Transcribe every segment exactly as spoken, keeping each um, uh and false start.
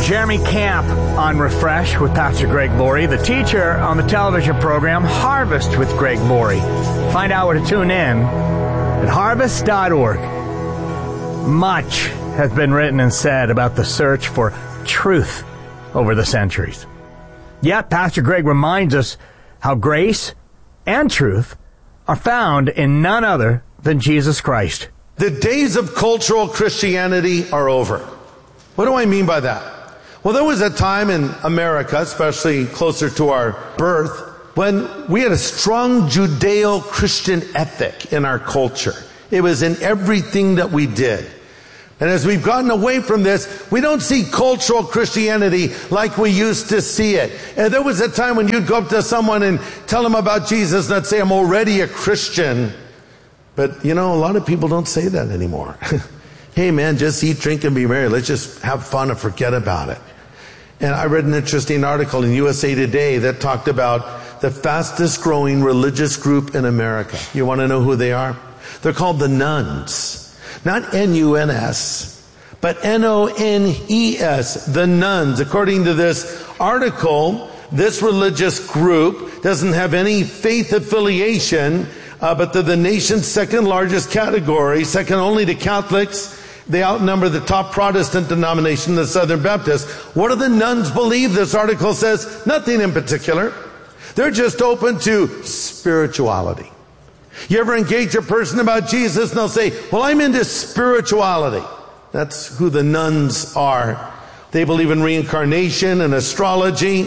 Jeremy Camp on Refresh with Pastor Greg Laurie, the teacher on the television program Harvest with Greg Laurie. Find out where to tune in at harvest dot org. Much has been written and said about the search for truth over the centuries. Yet, Pastor Greg reminds us how grace and truth are found in none other than Jesus Christ. The days of cultural Christianity are over. What do I mean by that? Well, there was a time in America, especially closer to our birth, when we had a strong Judeo-Christian ethic in our culture. It was in everything that we did. And as we've gotten away from this, we don't see cultural Christianity like we used to see it. And there was a time when you'd go up to someone and tell them about Jesus and they'd say, I'm already a Christian. But, you know, a lot of people don't say that anymore. Hey, man, just eat, drink, and be merry. Let's just have fun and forget about it. And I read an interesting article in U S A Today that talked about the fastest growing religious group in America. You want to know who they are? They're called the nuns. Not N U N S, but N O N E S, the nuns. According to this article, this religious group doesn't have any faith affiliation, uh, but they're the nation's second largest category, second only to Catholics. They outnumber the top Protestant denomination, the Southern Baptists. What do the nuns believe? This article says nothing in particular. They're just open to spirituality. You ever engage a person about Jesus and they'll say, well, I'm into spirituality. That's who the nuns are. They believe in reincarnation and astrology.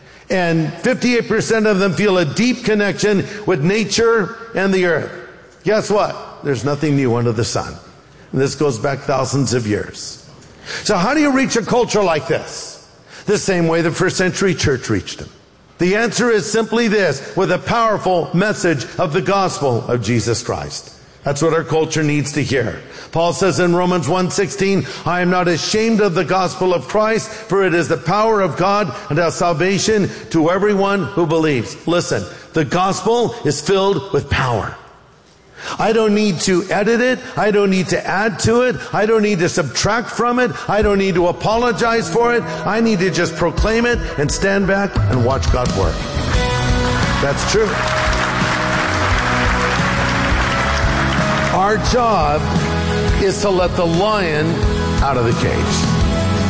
And fifty-eight percent of them feel a deep connection with nature and the earth. Guess what? There's nothing new under the sun. And this goes back thousands of years. So how do you reach a culture like this? The same way the first century church reached them. The answer is simply this, with a powerful message of the gospel of Jesus Christ. That's what our culture needs to hear. Paul says in Romans one sixteen, I am not ashamed of the gospel of Christ, for it is the power of God unto salvation to everyone who believes. Listen, the gospel is filled with power. I don't need to edit it. I don't need to add to it. I don't need to subtract from it. I don't need to apologize for it. I need to just proclaim it and stand back and watch God work. That's true. Our job is to let the lion out of the cage.